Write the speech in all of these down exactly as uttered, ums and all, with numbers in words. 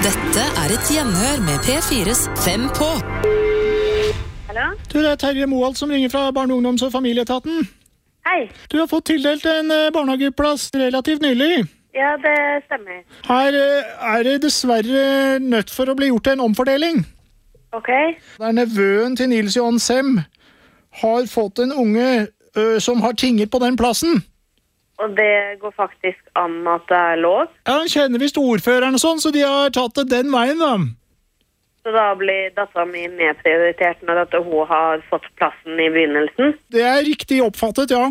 Dette er et gjenhør med P fires Fem på. Hallo? Du, det er Terje Moholt som ringer fra Barne-, ungdoms- og familieetaten. Hei. Du har fått tildelt en eh, barnehageplass relativt nylig. Ja, det stemmer. Her eh, er det dessverre nødt for å bli gjort en omfordeling. Ok. Der nevøen til Nils Johan Sem har fått en unge ø, som har tinget på den plassen. Og det går faktisk an at det er lov? Ja, han kjenner visst ordføreren og sånn, så de har tatt det den veien da. Så da blir datteren min nedprioritert når at hun har fått plassen i begynnelsen? Det er riktig oppfattet, ja.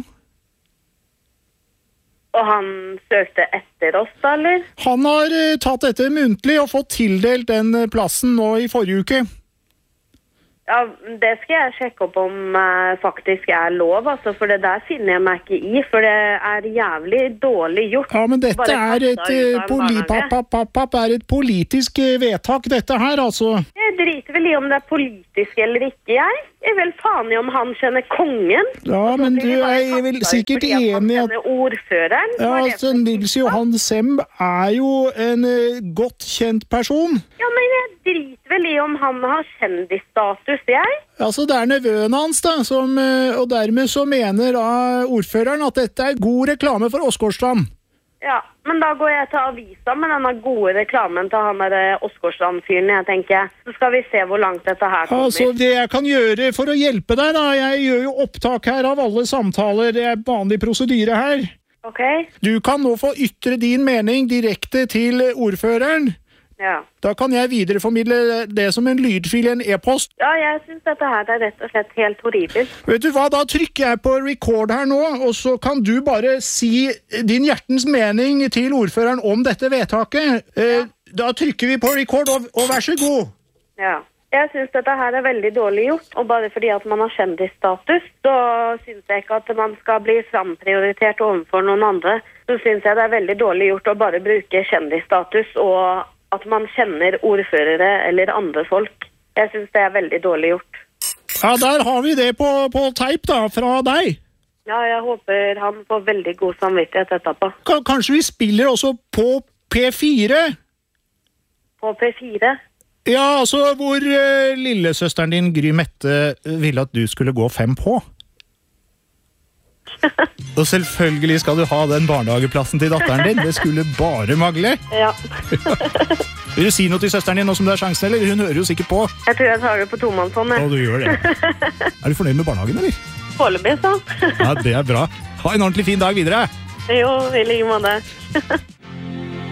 Og han søkte etter oss da, eller? Han har ø, tatt dette muntlig og fått tildelt den ø, plassen nå i forrige uke. Ja, det skal jeg sjekke opp om uh, faktisk er lov, altså, for det der finner jeg meg ikke i, for det er jævlig dårlig gjort. Ja, men dette Bare er et, kastet ut av en poli barnehage. papp, papp, papp, er et politisk ø, vedtak, dette her, altså. Jeg driter vel i om det er politisk eller ikke, jeg. Jeg er vel faen i om han kjenner kongen. Ja, Og så men blir du de bare er vel kastet ut sikkert fordi at han enig i at... kjenner ordføreren. Ja, Hva er det altså, for- Nils Johan Sem er jo en ø, godt kjent person. Ja, men jeg driter vel i om han har kjendisstatus, jeg. Altså, det er nevøen hans da, som, ø, og dermed så mener da ordføreren at dette er god reklame for Åsgårdstrand. Ja, men da går jeg til avisa med denne gode reklamen til han der Åsgårdstrand-fyren, jeg tenker. Så skal vi se hvor langt dette her kommer. Altså, det jeg kan gjøre for å hjelpe deg da, jeg gjør jo opptak her av alle samtaler, det er vanlig prosedyre her. Ok, Du kan nå få ytre din mening direkte til ordføreren. ja. Da kan jeg videreformidle det som en lydfil i en e-post. Ja, jeg synes dette her er rett og slett helt horribelt. Vet du hva, da trykker jeg på record her nå, og så kan du bare si din hjertens mening til ordføreren om dette vedtaket. Eh, da trykker vi på record, og, og vær så god. Ja. Jeg synes dette her er veldig dårlig gjort, og bare fordi at man har kjendisstatus, så synes jeg ikke at man skal bli framprioritert overfor noen andre. Så synes jeg det er veldig dårlig gjort å bare bruke kjendisstatus og at man kjenner ordførere eller andre folk. Jeg synes det er veldig dårlig gjort. Ja, der har vi det på, på teip da, fra deg. Ja, jeg håper han får veldig god samvittighet etterpå. K- Kanskje vi spiller også på P fire? På P fire. Ja, altså hvor uh, lillesøsteren din Gry Mette ville at du skulle gå fem på. Og selvfølgelig skal du ha den barnehageplassen til datteren din. Det skulle bare magle. Ja. Vil du si noe til søsteren din nå som du har sjansen, eller? Hun hører jo sikkert på. Jeg tror jeg tar det på tomannshånd. Å, du gjør det. Er du fornøyd med barnehagen, eller? Foreløpig, så. Ja, det er bra. Ha en ordentlig fin dag videre. Jo, i like måte.